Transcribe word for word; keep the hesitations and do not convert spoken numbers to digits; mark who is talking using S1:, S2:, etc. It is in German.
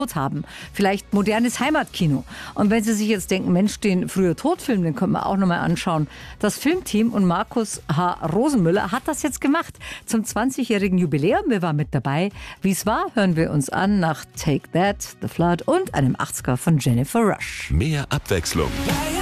S1: haben. Vielleicht modernes Heimatkino. Und wenn Sie sich jetzt denken, Mensch, den früher Todfilm, den können wir auch nochmal anschauen. Das Filmteam und Markus H. Rosenmüller hat das jetzt gemacht zum zwanzigjährigen Jubiläum. Wir waren mit dabei. Wie es war, hören wir uns an nach Take That, The Flood und einem achtziger von Jennifer Rush.
S2: Mehr Abwechslung.
S3: Ja, ja.